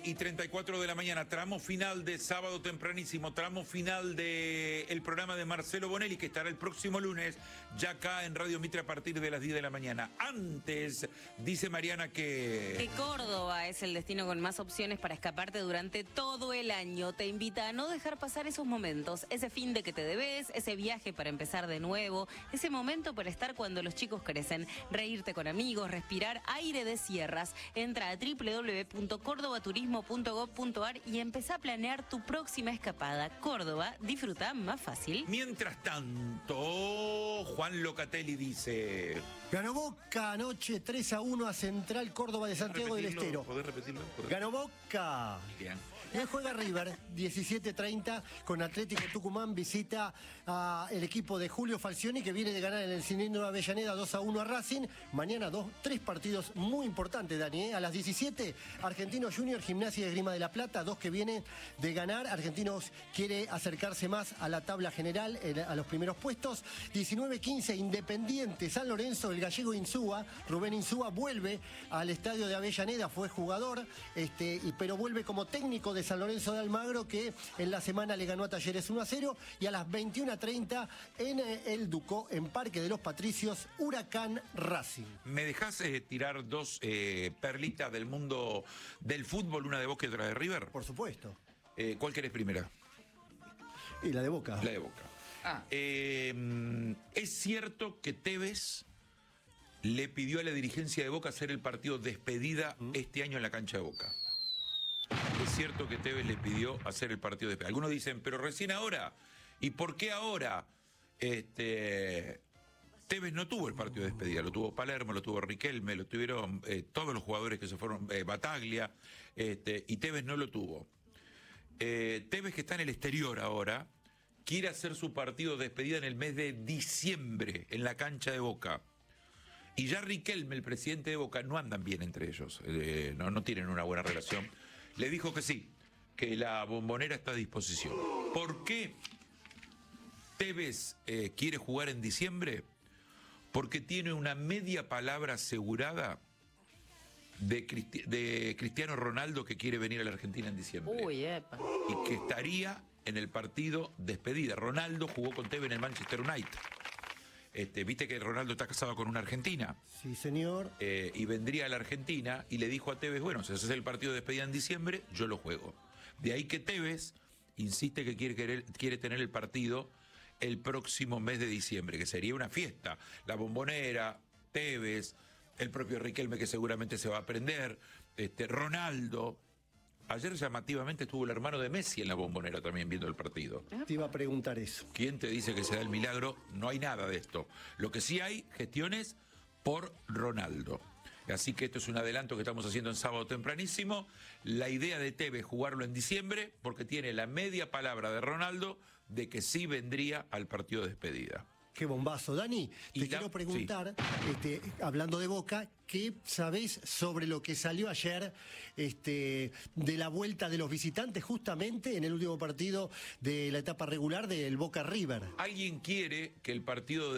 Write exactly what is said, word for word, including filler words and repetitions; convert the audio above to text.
y treinta y cuatro de la mañana, tramo final de sábado tempranísimo, tramo final del programa de Marcelo Bonelli, que estará el próximo lunes, ya acá en Radio Mitre a partir de las diez de la mañana. Antes, dice Mariana que... Que Córdoba es el destino con más opciones para escaparte durante todo el año. Te invita a no dejar pasar esos momentos, ese fin de que te debes, ese viaje para empezar de nuevo, ese momento para estar cuando los chicos crecen, reírte con amigos, respirar aire de sierras. Entra a doble u doble u doble u punto córdoba turismo punto gob punto ar y empezá a planear tu próxima escapada. Córdoba, disfruta más fácil. Mientras tanto, Juan Locatelli dice... Ganó Boca anoche tres a uno a Central Córdoba de Santiago del Estero. ¿Podés repetirlo? ¿Podés? Ganó Boca. Bien. Y hoy juega River, diecisiete treinta, con Atlético Tucumán, visita al equipo de Julio Falcioni, que viene de ganar en el cilindro de Avellaneda dos a uno a Racing. Mañana dos, tres partidos muy importantes, Dani, ¿eh? A las diecisiete, Argentinos Junior, Gimnasia y Esgrima de la Plata, dos que vienen de ganar. Argentinos quiere acercarse más a la tabla general, a los primeros puestos. diecinueve quince, Independiente San Lorenzo, el gallego Insúa, Rubén Insúa, vuelve al estadio de Avellaneda, fue jugador, este, y, pero vuelve como técnico de San Lorenzo de Almagro, que en la semana le ganó a Talleres uno a cero. Y a las veintiuna treinta en el Ducó, en Parque de los Patricios, Huracán Racing. ¿Me dejás eh, tirar dos eh, perlitas del mundo del fútbol, una de Boca y otra de River? Por supuesto. Eh, ¿Cuál querés primera? Y la de Boca. La de Boca. Ah. Eh, ¿Es cierto que Tevez le pidió a la dirigencia de Boca hacer el partido despedida ¿Mm? este año en la cancha de Boca? Es cierto que Tevez le pidió hacer el partido de despedida. Algunos dicen, pero recién ahora. ¿Y por qué ahora? Este, Tevez no tuvo el partido de despedida, lo tuvo Palermo, lo tuvo Riquelme, lo tuvieron eh, todos los jugadores que se fueron, eh, Bataglia, este, y Tevez no lo tuvo. Eh, Tevez, que está en el exterior ahora, quiere hacer su partido de despedida en el mes de diciembre, en la cancha de Boca. Y ya Riquelme, el presidente de Boca, no andan bien entre ellos, eh, no, no tienen una buena relación. Le dijo que sí, que la Bombonera está a disposición. ¿Por qué Tevez eh, quiere jugar en diciembre? Porque tiene una media palabra asegurada de, Cristi- de Cristiano Ronaldo, que quiere venir a la Argentina en diciembre. Uy, epa. Y que estaría en el partido despedida. Ronaldo jugó con Tevez en el Manchester United. Este, Viste que Ronaldo está casado con una argentina. Sí, señor. Eh, y vendría a la Argentina y le dijo a Tevez, bueno, si haces el partido de despedida en diciembre, yo lo juego. De ahí que Tevez insiste que quiere, querer, quiere tener el partido el próximo mes de diciembre, que sería una fiesta. La Bombonera, Tevez, el propio Riquelme, que seguramente se va a aprender, este, Ronaldo. Ayer llamativamente estuvo el hermano de Messi en la Bombonera también viendo el partido. Te iba a preguntar eso. ¿Quién te dice que se da el milagro? No hay nada de esto. Lo que sí hay, gestiones por Ronaldo. Así que esto es un adelanto que estamos haciendo en sábado tempranísimo. La idea de Tevez jugarlo en diciembre, porque tiene la media palabra de Ronaldo de que sí vendría al partido de despedida. Qué bombazo. Dani, Y te la- quiero preguntar, sí. este, hablando de Boca, ¿qué sabés sobre lo que salió ayer este, de la vuelta de los visitantes justamente en el último partido de la etapa regular del Boca River? Alguien quiere que el partido de